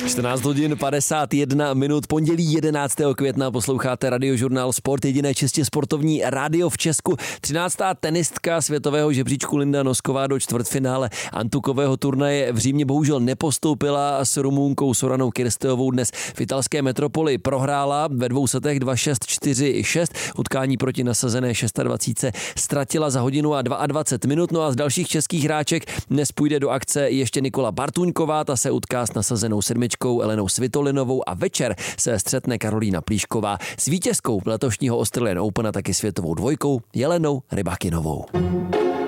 14 hodin 51 minut, pondělí 11. května posloucháte Radiožurnál Sport, jediné čistě sportovní rádio v Česku. 13. tenistka světového žebříčku Linda Nosková do čtvrtfinále antukového turnaje v Římě bohužel nepostoupila. S Rumunkou Soranou Kyrsteovou dnes v italské metropoli prohrála ve 2 setech 2-6, 4-6. Utkání proti nasazené 26 ztratila za hodinu a 22 minut. No a z dalších českých hráček dnes půjde do akce ještě Nikola Bartuňková, ta se utká s nasazenou sedmičkou Elenou Svitolinovou a večer se střetne Karolína Plíšková s vítězkou letošního Australian Open a taky světovou dvojkou Jelenou Rybakinovou.